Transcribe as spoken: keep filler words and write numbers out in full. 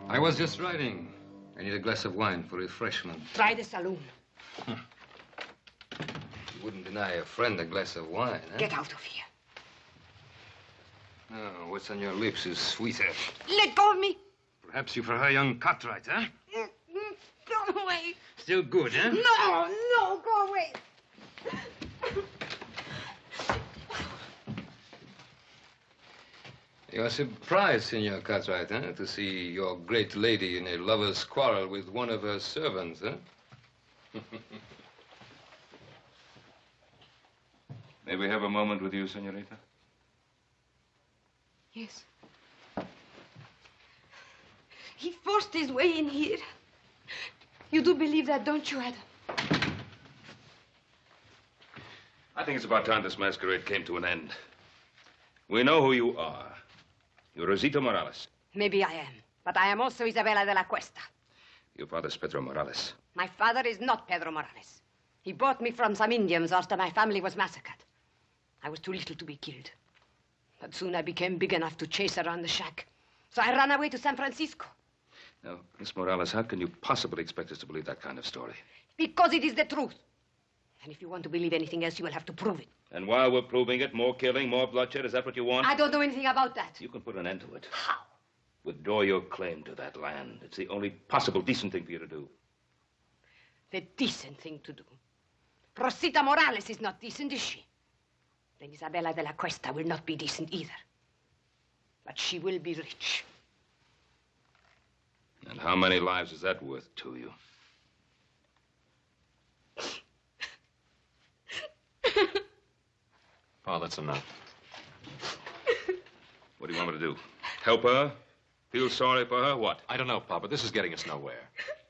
I was just riding. I need a glass of wine for refreshment. Try the saloon. You wouldn't deny a friend a glass of wine, huh? Get out of here. Oh, what's on your lips is sweeter. Let go of me. Perhaps you prefer young Cartwright, huh? Go away. Still good, huh? No, no, go away. You're surprised, Senor Cartwright, huh? To see your great lady in a lover's quarrel with one of her servants, huh? May we have a moment with you, senorita? Yes. He forced his way in here. You do believe that, don't you, Adam? I think it's about time this masquerade came to an end. We know who you are. You're Rosita Morales. Maybe I am, but I am also Isabella de la Cuesta. Your father's Pedro Morales. My father is not Pedro Morales. He bought me from some Indians after my family was massacred. I was too little to be killed. But soon I became big enough to chase around the shack. So I ran away to San Francisco. Now, Miss Morales, how can you possibly expect us to believe that kind of story? Because it is the truth. And if you want to believe anything else, you will have to prove it. And while we're proving it, more killing, more bloodshed, is that what you want? I don't know anything about that. You can put an end to it. How? Withdraw your claim to that land. It's the only possible decent thing for you to do. The decent thing to do. Rosita Morales is not decent, is she? Then Isabella de la Cuesta will not be decent either. But she will be rich. And how many lives is that worth to you? Oh, that's enough. What do you want me to do? Help her? Feel sorry for her? What? I don't know, Papa. This is getting us nowhere.